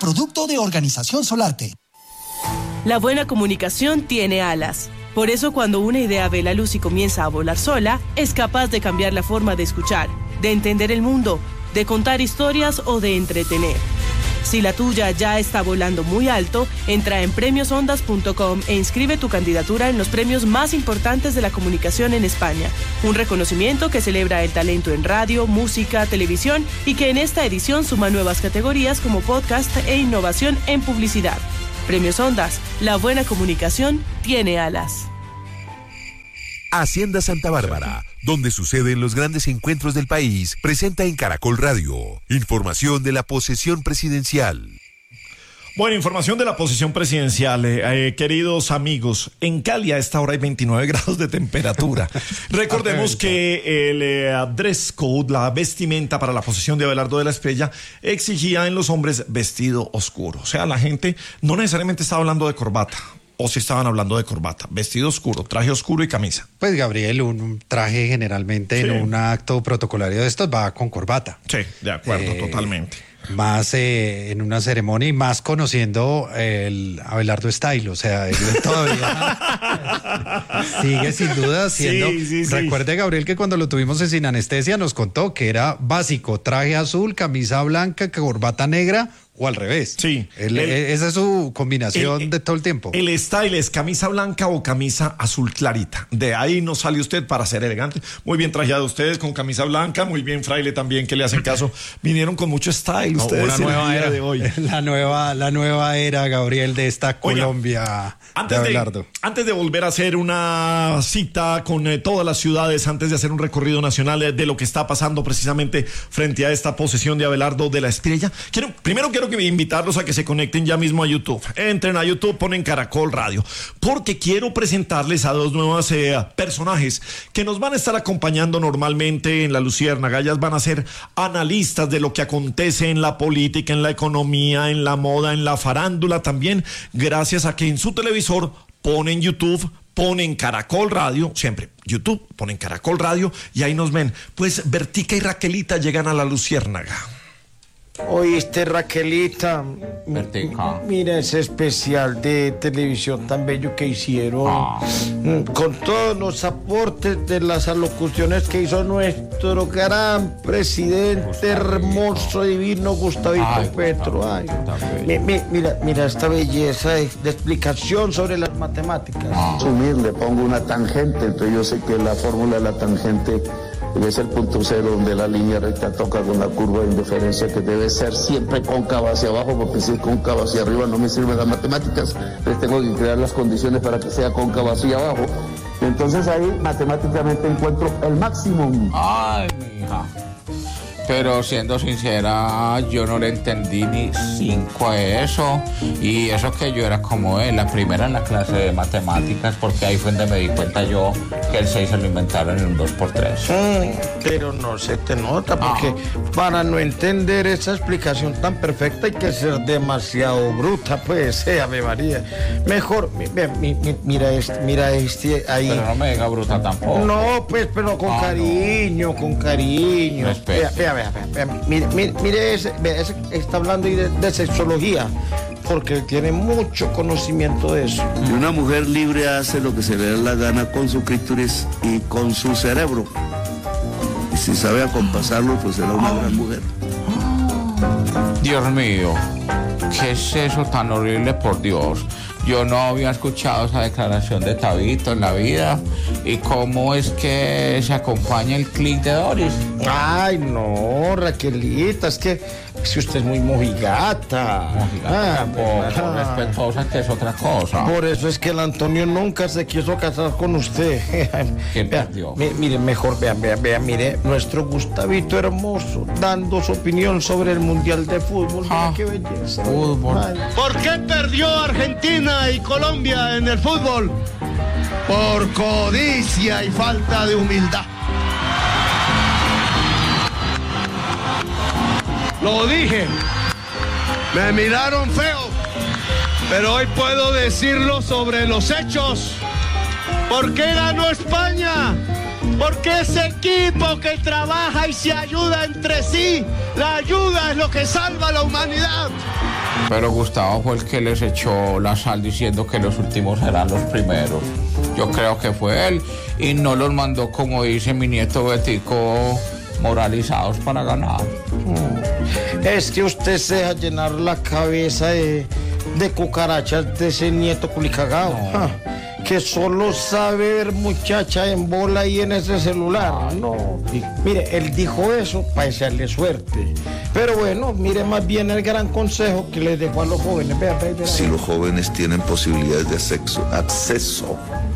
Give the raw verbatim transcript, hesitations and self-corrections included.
producto de Organización Solarte. La buena comunicación tiene alas. Por eso cuando una idea ve la luz y comienza a volar sola, es capaz de cambiar la forma de escuchar, de entender el mundo, de contar historias o de entretener. Si la tuya ya está volando muy alto, entra en premios ondas punto com e inscribe tu candidatura en los premios más importantes de la comunicación en España. Un reconocimiento que celebra el talento en radio, música, televisión y que en esta edición suma nuevas categorías como podcast e innovación en publicidad. Premios Ondas, la buena comunicación tiene alas. Hacienda Santa Bárbara, donde suceden los grandes encuentros del país, presenta en Caracol Radio información de la posesión presidencial. Bueno, información de la posesión presidencial, eh, eh, queridos amigos. En Cali a esta hora hay veintinueve grados de temperatura. Recordemos que el eh, dress code, la vestimenta para la posesión de Abelardo de la Espriella, exigía en los hombres vestido oscuro. O sea, la gente no necesariamente estaba hablando de corbata. O si estaban hablando de corbata, vestido oscuro, traje oscuro y camisa. Pues Gabriel, un traje generalmente sí. en un acto protocolario de estos va con corbata. Sí, de acuerdo, eh, totalmente. Más eh, en una ceremonia y más conociendo el Abelardo Style, o sea, él todavía sigue sin duda siendo... Sí, sí, sí. Recuerde, Gabriel, que cuando lo tuvimos en Sin Anestesia nos contó que era básico, traje azul, camisa blanca, corbata negra... O al revés. Sí. El, el, esa es su combinación el, de todo el tiempo. El style es camisa blanca o camisa azul clarita. De ahí no sale usted para ser elegante. Muy bien trajeado ustedes con camisa blanca. Muy bien, Fraile, también, que le hacen caso. Vinieron con mucho style ustedes. Una nueva era de hoy. La nueva, la nueva era, Gabriel, de esta Oiga, Colombia antes de Abelardo. De, antes de volver a hacer una cita con eh, todas las ciudades, antes de hacer un recorrido nacional de, de lo que está pasando precisamente frente a esta posesión de Abelardo de la Espriella, quiero, primero quiero que invitarlos a que se conecten ya mismo a YouTube. Entren a YouTube, ponen Caracol Radio, porque quiero presentarles a dos nuevos eh, personajes que nos van a estar acompañando normalmente en La Luciérnaga. Ellas van a ser analistas de lo que acontece en la política, en la economía, en la moda, en la farándula también, gracias a que en su televisor ponen YouTube, ponen Caracol Radio, siempre YouTube, ponen Caracol Radio y ahí nos ven. Pues Bertica y Raquelita llegan a La Luciérnaga. Oíste, Raquelita, Bertica. Mira ese especial de televisión tan bello que hicieron, ah. con todos los aportes de las alocuciones que hizo nuestro gran presidente, Gustavito. hermoso, divino Gustavito Ay, Petro. Ay, mi, mi, mira, mira esta belleza de, de explicación sobre las matemáticas. Ah. Sumir, le pongo una tangente, entonces yo sé que la fórmula de la tangente es el punto cero donde la línea recta toca con la curva de indiferencia, que debe ser siempre cóncava hacia abajo, porque si es cóncava hacia arriba no me sirven las matemáticas. Entonces tengo que crear las condiciones para que sea cóncava hacia abajo. Entonces ahí matemáticamente encuentro el máximo. Ay, mi hija. Pero siendo sincera, yo no le entendí ni cinco a eso. Y eso que yo era como él, la primera en la clase de matemáticas, porque ahí fue donde me di cuenta yo que el seis se lo inventaron en un dos por tres. Mm, pero no se te nota, porque ah. para no entender esa explicación tan perfecta hay que ser demasiado bruta, pues, eh, Ave María. Mejor, mi, mi, mi, mira este, mira este ahí. Pero no me diga bruta tampoco. No, pues, pero con ah, cariño, no. con cariño. Vea, vea, vea, vea, mire, mire, mire ese, vea, ese está hablando de, de sexología, porque él tiene mucho conocimiento de eso. Y una mujer libre hace lo que se le da la gana con su clítoris y con su cerebro. Y si sabe acompasarlo, pues será una gran mujer. Dios mío, ¿qué es eso tan horrible, por Dios? Yo no había escuchado esa declaración de Tabito en la vida. ¿Y cómo es que se acompaña el clic de Doris? Ay, no, Raquelita, es que si usted es muy mojigata. Mojigata, ah, tampoco, respetuosa, que es otra cosa. Por eso es que el Antonio nunca se quiso casar con usted. ¿Quién perdió? Mi, mire, mejor, vean, vean, vean, mire, nuestro Gustavito hermoso, dando su opinión sobre el Mundial de Fútbol. Ah, qué belleza. Fútbol. Ay. ¿Por qué perdió Argentina y Colombia en el fútbol? Por codicia y falta de humildad. Lo dije, me miraron feo, pero hoy puedo decirlo sobre los hechos. ¿Por qué ganó España? Porque ese equipo que trabaja y se ayuda entre sí, la ayuda es lo que salva a la humanidad. Pero Gustavo fue el que les echó la sal diciendo que los últimos eran los primeros. Yo creo que fue él y no los mandó, como dice mi nieto Betico, moralizados para ganar. Es que usted se deja llenar la cabeza de, de cucarachas de ese nieto culicagao, no. ja, que solo sabe ver muchacha en bola y en ese celular. No, mire, él dijo eso para echarle suerte. Pero bueno, mire más bien el gran consejo que les dejó a los jóvenes. Vea, vea, vea. Si los jóvenes tienen posibilidades de sexo, acceso